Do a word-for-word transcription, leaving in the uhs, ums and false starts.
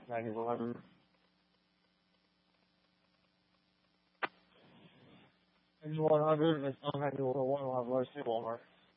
ninety eleven. one hundred, it's not ninety one, I'll have low Walmart.